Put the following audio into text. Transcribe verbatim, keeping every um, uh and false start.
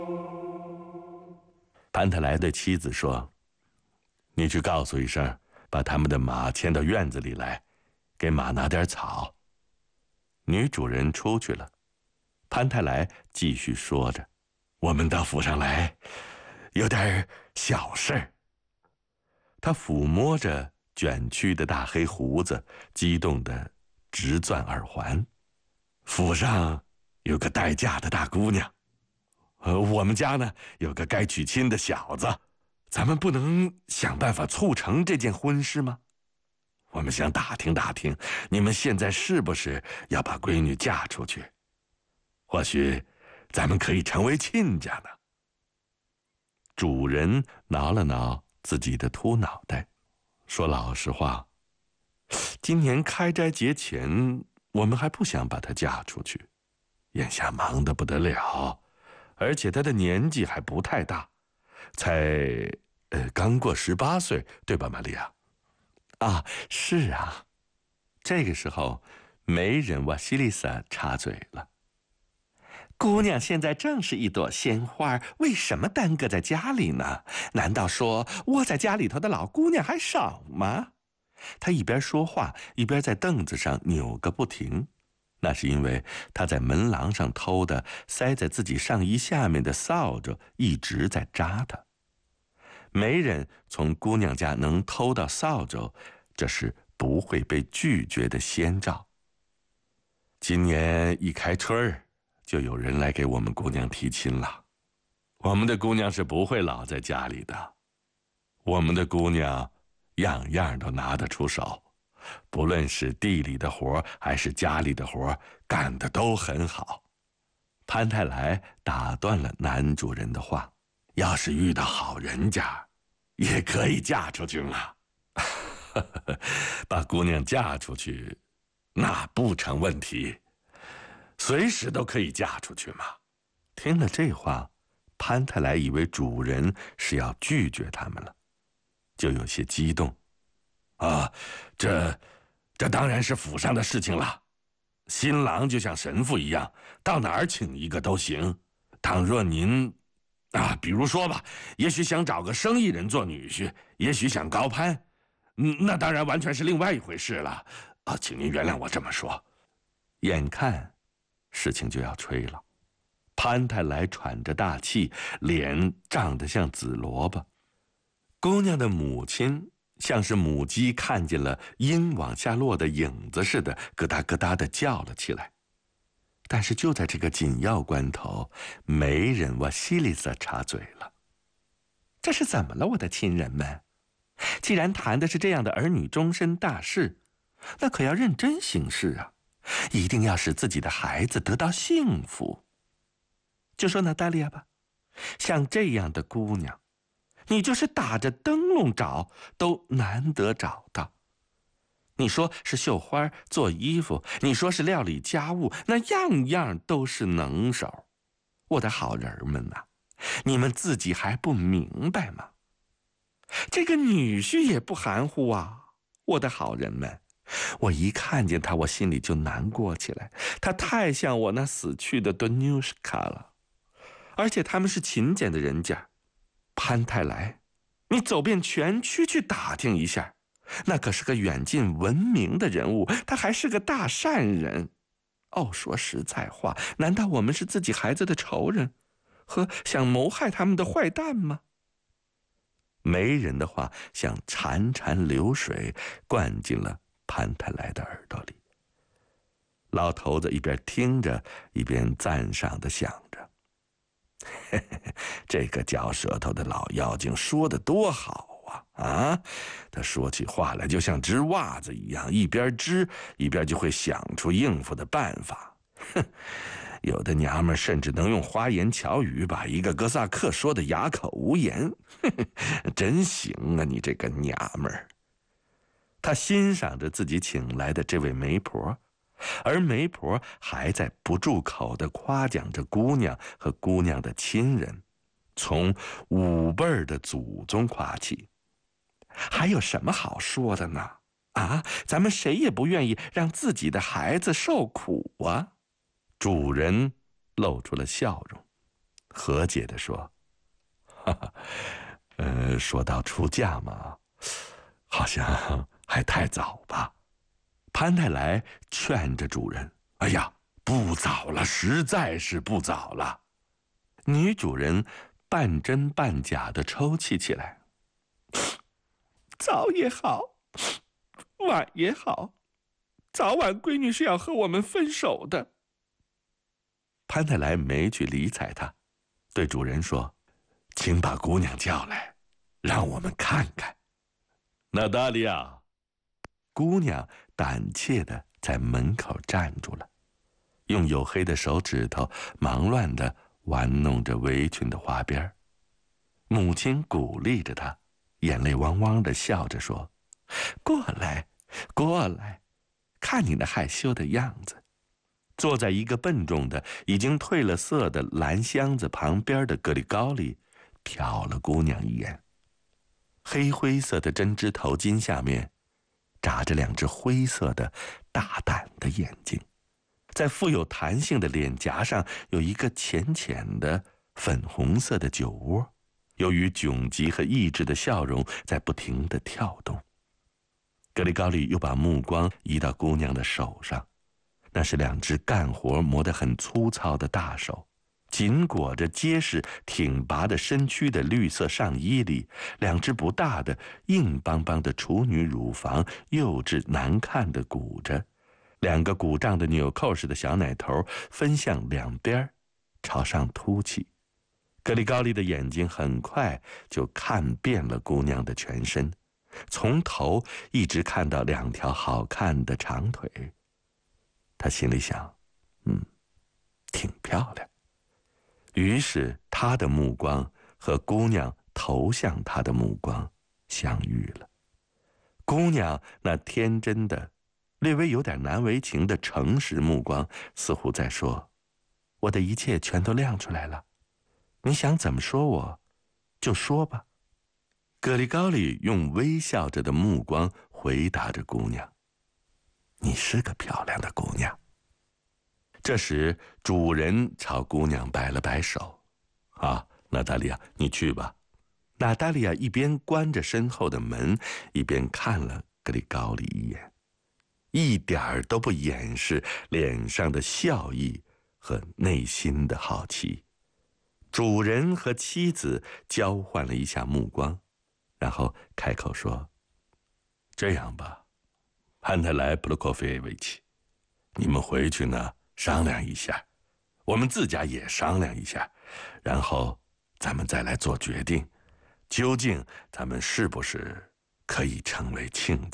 潘特莱对妻子说：“你去告诉一声，把他们的马牵到院子里来，给马拿点草。”女主人出去了，潘太莱继续说着：“我们到府上来，有点小事儿。”他抚摸着卷曲的大黑胡子，激动地直攥耳环。府上有个待嫁的大姑娘，呃，我们家呢有个该娶亲的小子，咱们不能想办法促成这件婚事吗？我们想打听打听，你们现在是不是要把闺女嫁出去？或许咱们可以成为亲家呢。主人挠了挠自己的秃脑袋，说老实话，今年开斋节前，我们还不想把她嫁出去，眼下忙得不得了，而且她的年纪还不太大，才呃刚过十八岁，对吧，玛利亚？啊，是啊。这个时候，媒人瓦西丽萨插嘴了：“姑娘现在正是一朵鲜花，为什么耽搁在家里呢？难道说窝在家里头的老姑娘还少吗？”她一边说话，一边在凳子上扭个不停。那是因为她在门廊上偷的塞在自己上衣下面的扫帚一直在扎她。没人从姑娘家能偷到扫帚，这是不会被拒绝的先兆。今年一开春儿，就有人来给我们姑娘提亲了。我们的姑娘是不会老在家里的，我们的姑娘样样都拿得出手，不论是地里的活还是家里的活，干得都很好。潘太来打断了男主人的话：“要是遇到好人家，也可以嫁出去嘛。把姑娘嫁出去，那不成问题，随时都可以嫁出去嘛。”听了这话，潘太来以为主人是要拒绝他们了，就有些激动。啊，这这当然是府上的事情了。新郎就像神父一样，到哪儿请一个都行。倘若您啊，比如说吧，也许想找个生意人做女婿，也许想高攀，嗯，那当然完全是另外一回事了。啊，请您原谅我这么说。眼看事情就要吹了，潘太来喘着大气，脸涨得像紫萝卜。姑娘的母亲像是母鸡看见了鹰往下落的影子似的，咯哒咯哒地叫了起来。但是就在这个紧要关头，媒人瓦西里萨插嘴了：“这是怎么了，我的亲人们？既然谈的是这样的儿女终身大事，那可要认真行事啊，一定要使自己的孩子得到幸福。就说娜达莉亚吧，像这样的姑娘，你就是打着灯笼找都难得找到。你说是绣花做衣服，你说是料理家务，那样样都是能手。我的好人们呐、啊，你们自己还不明白吗？这个女婿也不含糊啊，我的好人们。我一看见他，我心里就难过起来。他太像我那死去的顿纽什卡了，而且他们是勤俭的人家。潘太来，你走遍全区去打听一下，那可是个远近闻名的人物，他还是个大善人。哦，说实在话，难道我们是自己孩子的仇人和想谋害他们的坏蛋吗？媒人的话像潺潺流水，灌进了潘太来的耳朵里。老头子一边听着，一边赞赏地想着：嘿嘿嘿，这个嚼舌头的老妖精说得多好啊！啊，他说起话来就像织袜子一样，一边织一边就会想出应付的办法。哼，有的娘们甚至能用花言巧语把一个哥萨克说得哑口无言。真行啊，你这个娘们儿！他欣赏着自己请来的这位媒婆，而媒婆还在不住口地夸奖着姑娘和姑娘的亲人，从五辈儿的祖宗夸起。还有什么好说的呢？啊，咱们谁也不愿意让自己的孩子受苦啊！主人露出了笑容。 和解地说：“哈哈，呃，说到出嫁嘛，好像还太早吧。”潘太来劝着主人：“哎呀，不早了，实在是不早了。”女主人半真半假地抽泣起来：“早也好，晚也好，早晚闺女是要和我们分手的。”潘太来没去理睬她，对主人说：“请把姑娘叫来，让我们看看。”娜达莉亚，姑娘胆怯地在门口站住了，用黝黑的手指头忙乱地玩弄着围裙的花边。母亲鼓励着她，眼泪汪汪地笑着说：“过来，过来，看你那害羞的样子。”坐在一个笨重的、已经褪了色的蓝箱子旁边的格里高利瞟了姑娘一眼，黑灰色的针织头巾下面扎着两只灰色的大胆的眼睛，在富有弹性的脸颊上有一个浅浅的粉红色的酒窝，由于窘急和意志的笑容在不停地跳动。格里高利又把目光移到姑娘的手上，那是两只干活磨得很粗糙的大手，紧裹着结实挺拔的身躯的绿色上衣里，两只不大的硬邦邦的处女乳房幼稚难看的鼓着，两个鼓胀的纽扣似的小奶头分向两边，朝上凸起。格里高利的眼睛很快就看遍了姑娘的全身，从头一直看到两条好看的长腿。他心里想，嗯，挺漂亮。于是他的目光和姑娘投向他的目光相遇了。姑娘那天真的、略微有点难为情的诚实目光，似乎在说：“我的一切全都亮出来了，你想怎么说我，就说吧。”格里高利用微笑着的目光回答着姑娘：“你是个漂亮的姑娘。”这时主人朝姑娘摆了摆手：“啊，娜达莉亚，你去吧。”娜达莉亚一边关着身后的门，一边看了格里高利一眼，一点儿都不掩饰脸上的笑意和内心的好奇。主人和妻子交换了一下目光，然后开口说：“这样吧，潘特莱普罗科菲耶维奇，你们回去呢商量一下，我们自家也商量一下，然后咱们再来做决定，究竟咱们是不是可以成为亲家。”